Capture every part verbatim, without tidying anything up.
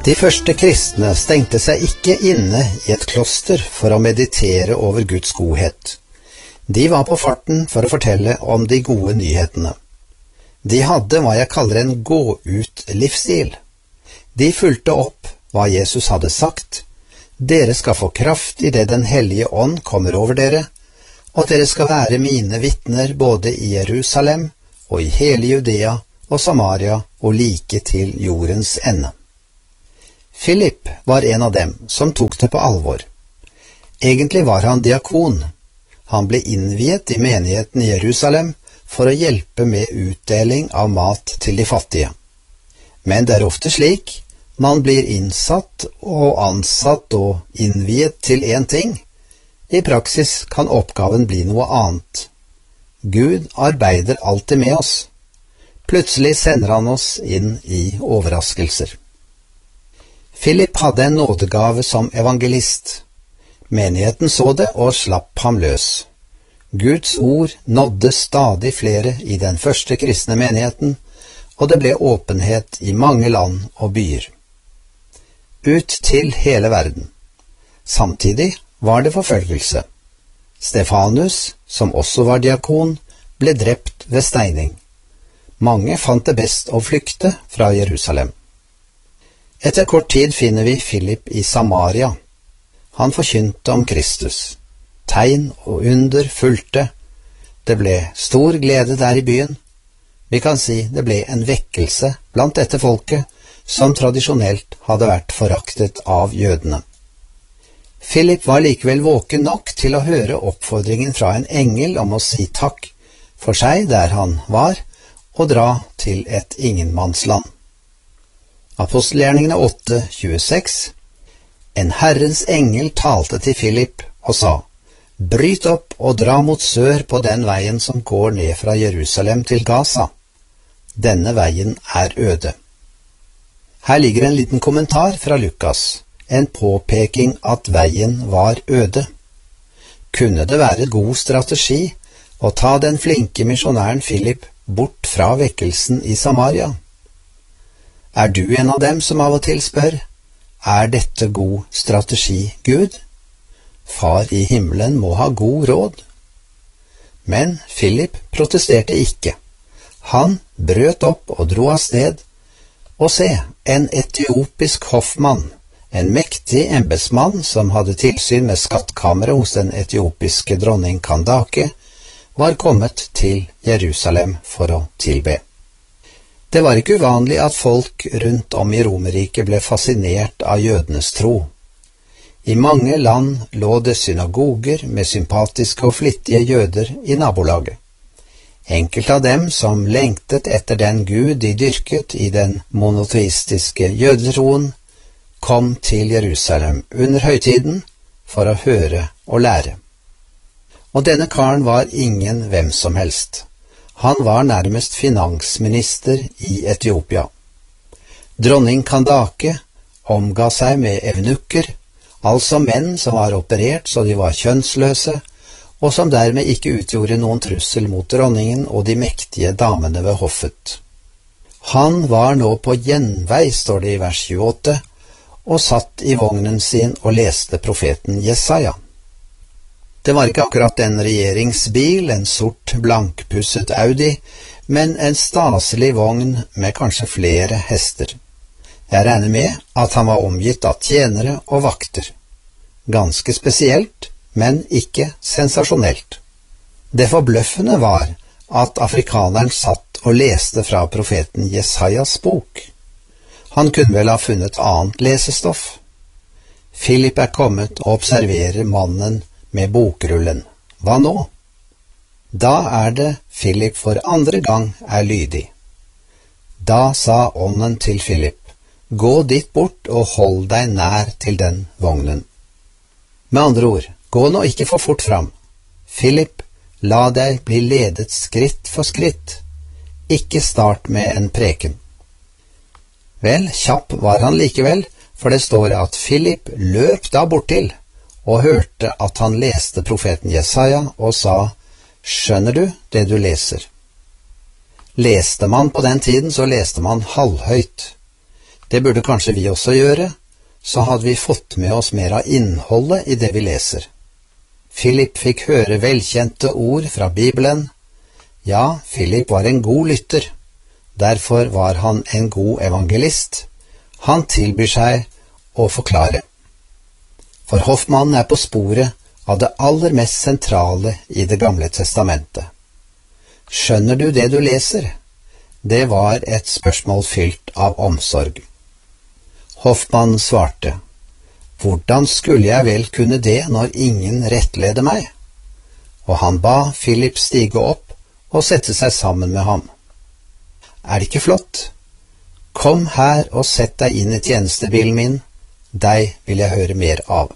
De første kristne stengte seg ikke inne i et kloster for å meditere over Guds godhet. De var på farten for å fortelle om de gode nyhetene. De hadde hva jeg kaller en gå-ut-livsstil. De fulgte opp hva Jesus hadde sagt. Dere skal få kraft i det Den hellige ånd kommer over dere, og dere skal være mine vitner både i Jerusalem og i hele Judea og Samaria og like til jordens ende. Philip var en av dem som tok det på alvor. Egentlig var han diakon. Han ble innviet i menigheten i Jerusalem for å hjelpe med utdeling av mat til de fattige. Men det er ofte slik, man blir innsatt og ansatt og innviet til en ting. I praksis kan oppgaven bli noe annet. Gud arbeider alltid med oss. Plutselig sender han oss inn i overraskelser. Philip hadde en nådegave som evangelist. Menigheten så det og slapp ham løs. Guds ord nådde stadig flere i den første kristne menigheten, og det ble åpenhet i mange land og byer. Ut til hele verden. Samtidig var det forfølgelse. Stefanus, som også var diakon, ble drept ved steining. Mange fant det best å flykte fra Jerusalem. Etter kort tid finner vi Philip i Samaria. Han forkynte om Kristus. Tegn og under fulgte. Det ble stor glede der i byen. Vi kan si det ble en vekkelse blant dette folket, som tradisjonelt hadde vært foraktet av jødene. Philip var likevel våken nok til å høre oppfordringen fra en engel om å si takk for seg der han var, og dra til et ingenmannsland. Apostelgjerningene åtte tjueseks. En Herrens engel talte til Philip og sa, «Bryt opp og dra mot sør på den veien som går ned fra Jerusalem til Gaza. Denne veien er øde.» Her ligger en liten kommentar fra Lukas, en påpeking at veien var øde. Kunne det være god strategi å ta den flinke misjonæren Philip bort fra vekkelsen i Samaria? Er du en av dem som av og til spør, er dette god strategi, Gud? Far i himmelen må ha god råd. Men Philip protesterte ikke. Han brøt opp og dro av sted, og se, en etiopisk hoffmann, en mektig embetsmann som hadde tilsyn med skattkammeret hos den etiopiske dronning Kandake, var kommet til Jerusalem for å tilbe. Det var ikke uvanlig at folk rundt om i Romerriket ble fascinert av jødenes tro. I mange land lå det synagoger med sympatiske og flittige jøder i nabolaget. Enkelte av dem som lengtet etter den Gud de dyrket i den monoteistiske jødetroen, kom til Jerusalem under høytiden for å høre og lære. Og denne karen var ingen hvem som helst. Han var nærmest finansminister i Etiopia. Dronning Kandake omga seg med evnukker, altså menn som var operert så de var kjønnsløse, og som dermed ikke utgjorde noen trussel mot dronningen og de mektige damene ved hoffet. Han var nå på gjenvei, står det i vers tjueåtte, og satt i vognen sin og leste profeten Jesaja. Det var ikke akkurat en regjeringsbil, en sort blankpusset Audi, men en staselig vogn med kanskje flere hester. Jeg regner med at han var omgitt av tjenere og vakter. Ganske spesielt, men ikke sensasjonelt. Det forbløffende var at afrikaneren satt og leste fra profeten Jesajas bok. Han kunne vel ha funnet annet lesestoff. Philip er kommet og observerer mannen med bokrullen. Hva nå? Da er det Philip for andre gang er lydig. Da sa ånden til Philip, gå dit bort og hold deg nær til den vognen. Med andre ord, gå nå ikke for fort fram. Philip, la deg bli ledet skritt for skritt. Ikke start med en preken. Vel, kjapp var han likevel, for det står at Philip løp da bortil, og hørte at han leste profeten Jesaja og sa, skjønner du det du leser? Leste man på den tiden, så leste man halvhøyt. Det burde kanskje vi også gjøre, så hadde vi fått med oss mer av innholdet i det vi leser. Philip fikk høre velkjente ord fra Bibelen. Ja, Philip var en god lytter. Derfor var han en god evangelist. Han tilbyr seg å forklare. For hoffmannen er på sporet av det aller mest sentrale i Det gamle testamentet. Skjønner du det du leser? Det var et spørsmål fylt av omsorg. Hoffmannen svarte, «Hvordan skulle jeg vel kunne det når ingen rettleder meg?» Og han ba Philip stige opp og sette seg sammen med ham. Er det ikke flott? Kom her og sett deg inn i tjenestebilen min, deg vil jeg høre mer av.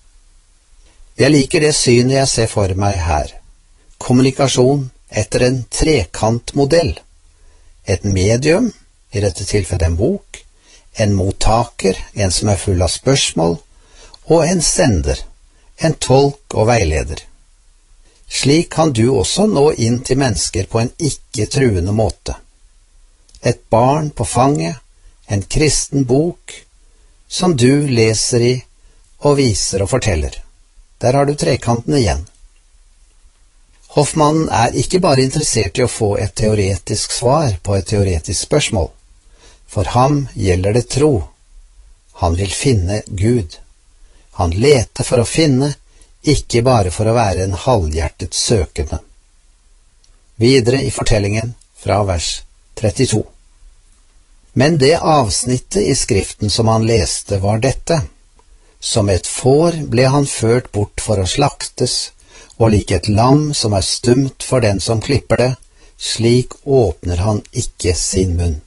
Jeg liker det synet jeg ser for meg her. Kommunikasjon etter en trekantmodell. Et medium, i dette tilfellet en bok, en mottaker, en som er full av spørsmål, og en sender, en tolk og veileder. Slik kan du også nå inn til mennesker på en ikke-truende måte. Et barn på fanget, en kristen bok, som du leser i og viser og forteller. Der har du trekanten igjen. Hoffmannen er ikke bare interessert i å få et teoretisk svar på et teoretisk spørsmål. For ham gjelder det tro. Han vil finne Gud. Han leter for å finne, ikke bare for å være en halvhjertet søkende. Videre i fortellingen fra vers trettito. Men det avsnittet i Skriften som han leste var dette. Som et får ble han ført bort for å slaktes, og lik et lam som er stumt for den som klipper det, slik åpner han ikke sin munn.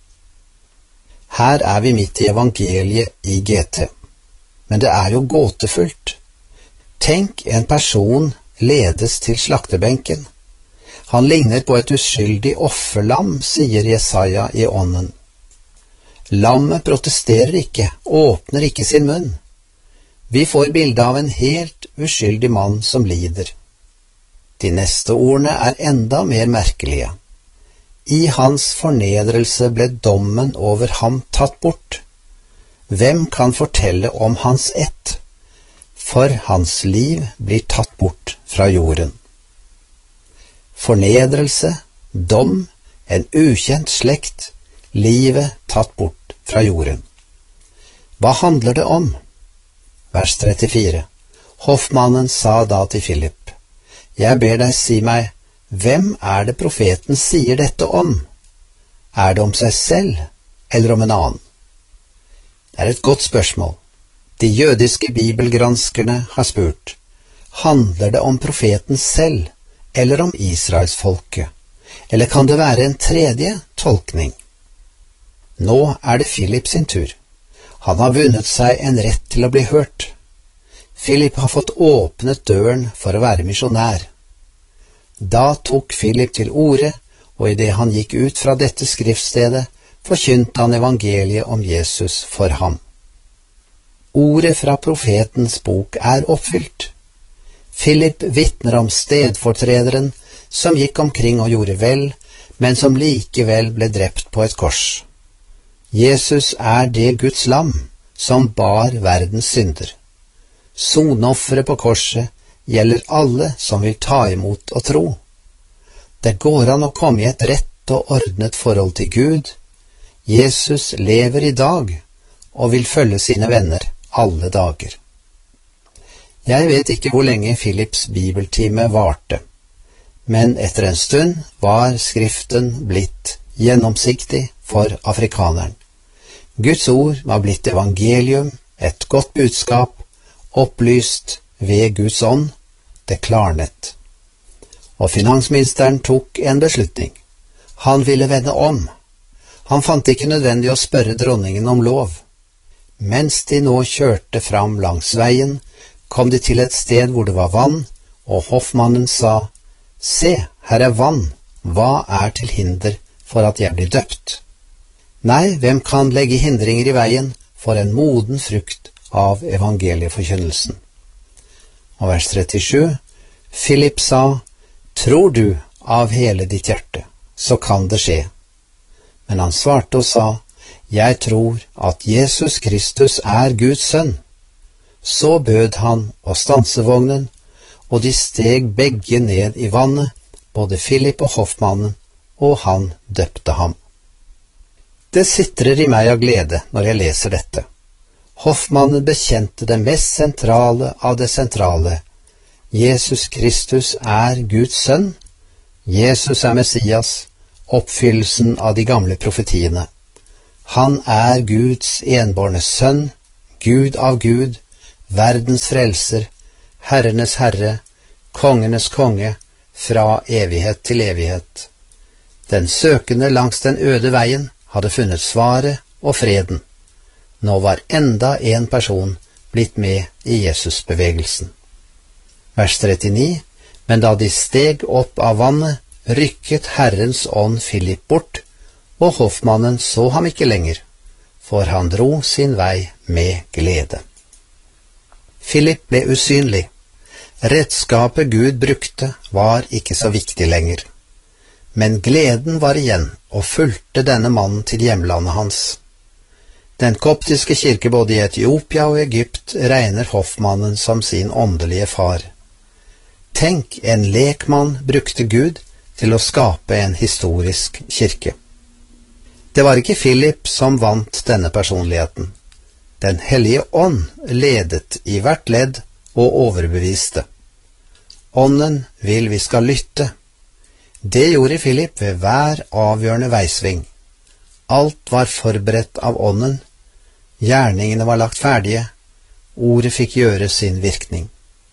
Her er vi midt i evangeliet i G T. Men det er jo gåtefullt. Tenk en person ledes til slaktebenken. Han ligner på et uskyldig offerlam, sier Jesaja i ånden. Lammet protesterer ikke, åpner ikke sin munn. Vi får bilde av en helt uskyldig mann som lider. De neste ordene er enda mer merkelige. I hans fornedrelse ble dommen over ham tatt bort. Hvem kan fortelle om hans ett? For hans liv blir tatt bort fra jorden. Fornedrelse, dom, en ukjent slekt, livet tatt bort fra jorden. Hva handler det om? Vers trettifire. Hoffmannen sa da til Philip, jeg ber deg si meg, hvem er det profeten sier dette om? Er det om seg selv, eller om en annen? Det er et godt spørsmål. De jødiske bibelgranskerne har spurt, handler det om profeten selv, eller om Israelsfolket? Eller kan det være en tredje tolkning? Nå er det Philip sin tur. Han har vunnet seg en rett til å bli hørt. Philip har fått åpnet døren for å være misjonær. Da tok Philip til orde, og i det han gikk ut fra dette skriftstedet, forkynte han evangeliet om Jesus for ham. Ordet fra profetens bok er oppfylt. Philip vitner om stedfortrederen som gikk omkring og gjorde vel, men som likevel ble drept på et kors. Jesus er det Guds lam som bar verdens synder. Sonofferet på korset gjelder alle som vil ta imot og tro. Det går an å komme i et rett og ordnet forhold til Gud. Jesus lever i dag og vil følge sine venner alle dager. Jeg vet ikke hvor lenge Philips bibeltime varte, men etter en stund var Skriften blitt gjennomsiktig for afrikaneren. Guds ord var blitt evangelium, et godt budskap, opplyst ved Guds ånd, det klarnet. Og finansministeren tok en beslutning. Han ville vende om. Han fant ikke nødvendig å spørre dronningen om lov. Mens de nå kjørte fram langs veien, kom de til et sted hvor det var vann, og hoffmannen sa, «Se, her er vann, hva er til hinder for at jeg blir døpt?» Nei, hvem kan legge hindringer i veien for en moden frukt av evangelieforkynnelsen? Og vers trettisju, Philip sa, «Tror du av hele ditt hjerte, så kan det skje.» Men han svarte og sa, jeg tror at Jesus Kristus er Guds sønn. Så bød han å stanse vognen, og de steg begge ned i vannet, både Philip og hoffmannen, og han døpte ham. Det sitrer i meg av glede når jeg leser dette. Hoffmannen bekjente det mest sentrale av det sentrale. Jesus Kristus er Guds sønn. Jesus er Messias, oppfyllelsen av de gamle profetiene. Han er Guds enbårne sønn, Gud av Gud, verdens frelser, herrenes herre, kongenes konge, fra evighet til evighet. Den søkende langs den øde veien hadde funnet svaret og freden. Nå var enda en person blitt med i Jesusbevegelsen. Vers trettini, men da de steg opp av vannet, rykket Herrens ånd Philip bort, og hoffmannen så ham ikke lenger, for han dro sin vei med glede. Philip ble usynlig. Redskapet Gud brukte var ikke så viktig lenger. Men gleden var igjen og fulgte denne mannen til hjemlandet hans. Den koptiske kirke både i Etiopia og Egypt regner hoffmannen som sin åndelige far. Tenk, en lekmann brukte Gud til å skape en historisk kirke. Det var ikke Philip som vant denne personligheten. Den hellige ånd ledet i hvert ledd og overbeviste. Ånden vil vi skal lytte. Det gjorde Philip ved hver avgjørende veisving. Alt var forberedt av ånden. Gjerningene var lagt ferdige. Ordet fikk gjøre sin virkning.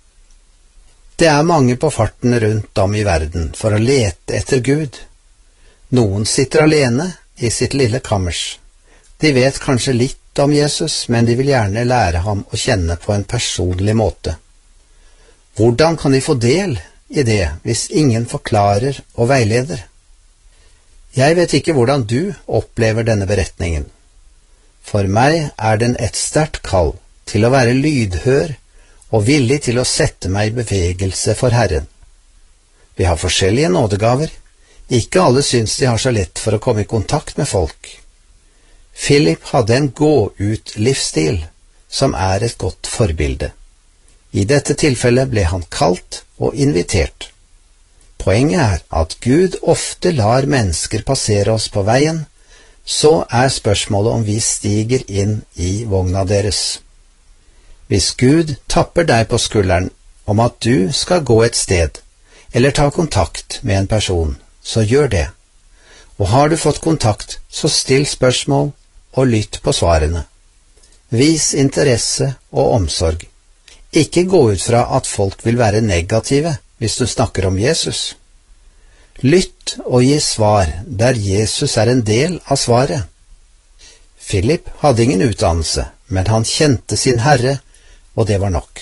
Det er mange på farten rundt om i verden for å lete etter Gud. Noen sitter alene i sitt lille kammers. De vet kanskje litt om Jesus, men de vil gjerne lære ham å kjenne på en personlig måte. Hvordan kan de få del i det hvis ingen forklarer og veileder? Jeg vet ikke hvordan du opplever denne beretningen. For meg er den et sterkt kall til å være lydhør og villig til å sette meg i bevegelse for Herren. Vi har forskjellige nådegaver. Ikke alle syns de har så lett for å komme i kontakt med folk. Philip hadde en gå-ut-livsstil, som er et godt forbilde. I dette tilfellet ble han kalt og invitert. Poenget er at Gud ofte lar mennesker passere oss på veien, så er spørsmålet om vi stiger inn i vogna deres. Hvis Gud tapper deg på skulderen om at du skal gå et sted, eller ta kontakt med en person, så gjør det. Og har du fått kontakt, så still spørsmål og lytt på svarene. Vis interesse og omsorg. Ikke gå ut fra at folk vil være negative hvis du snakker om Jesus. Lytt og gi svar der Jesus er en del av svaret. Philip hadde ingen utdannelse, men han kjente sin Herre, og det var nok.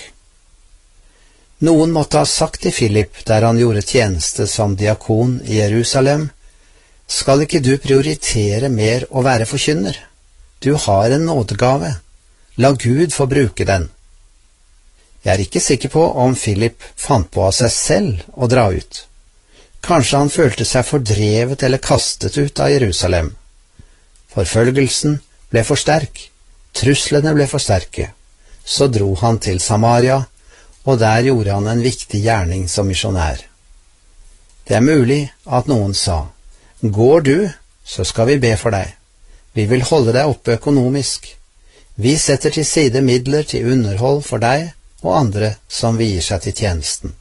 Noen måtte ha sagt til Philip der han gjorde tjeneste som diakon i Jerusalem: skal ikke du prioritere mer å være forkynner? Du har en nådegave. La Gud få bruke den. Jeg er ikke sikker på om Philip fant på av seg selv å dra ut. Kanskje han følte seg fordrevet eller kastet ut av Jerusalem. Forfølgelsen ble for sterk. Truslene ble for sterke. Så dro han til Samaria, og der gjorde han en viktig gjerning som misjonær. Det er mulig at noen sa: går du, så skal vi be for deg. Vi vil holde deg oppe økonomisk. Vi setter til side midler til underhold for deg og andre som vier seg til tjenesten.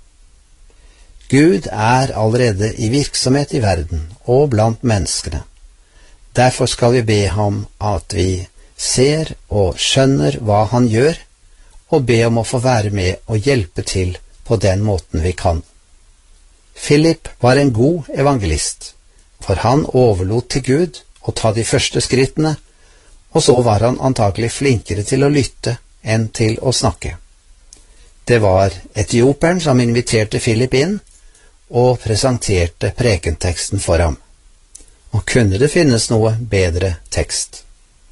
Gud er allerede i virksomhet i verden og blant menneskene. Derfor skal vi be ham at vi ser og skjønner hva han gjør, og be om å få være med og hjelpe til på den måten vi kan. Philip var en god evangelist, for han overlot til Gud å ta de første skrittene, og så var han antagelig flinkere til å lytte enn til å snakke. Det var etioperen som inviterte Philip inn og presenterte prekenteksten for ham. Og kunne det finnes noe bedre tekst?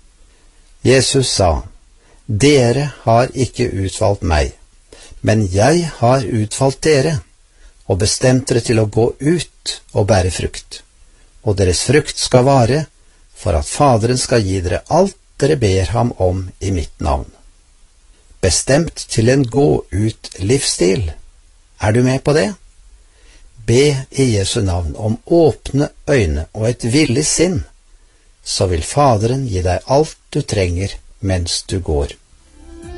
Jesus sa: dere har ikke utvalgt meg, men jeg har utvalgt dere, og bestemt dere til å gå ut og bære frukt. Og deres frukt skal vare, for at Faderen skal gi dere alt dere ber ham om i mitt navn. Bestemt til en gå-ut-livsstil. Er du med på det? Be i Jesu navn om åpne øyne og et villig sinn, så vil Faderen gi deg alt du trenger mens du går.